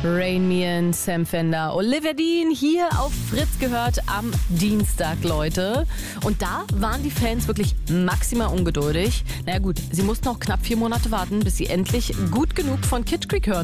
Rain Me Sam Fender. Olivia Dean hier auf Fritz gehört am Dienstag, Leute. Und da waren die Fans wirklich maximal ungeduldig. Naja gut, sie mussten auch knapp 4 Monate warten, bis sie endlich Gut genug von Kid Creek hören